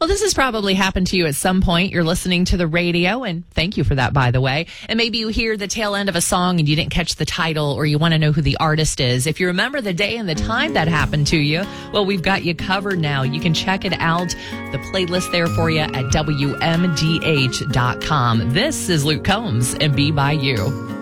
Well, this has probably happened to you at some point. You're listening to the radio, and thank you for that, by the way. And maybe you hear the tail end of a song and you didn't catch the title, or you want to know who the artist is. If you remember the day and the time that happened to you, well, we've got you covered now. You can check it out. The playlist there for you at WMDH.com. This is Luke Combs and Be By You.